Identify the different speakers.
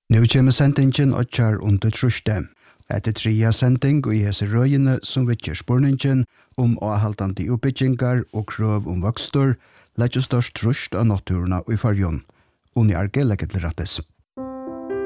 Speaker 1: Nu kommer sendingen og kjær under truste. Etter tredje sending og i hese røyene som vittjer spørningen avhaltande utbyggingar og krøv vokstor, legger størst trust av naturene i fargen. Unni Arge legger til rettes.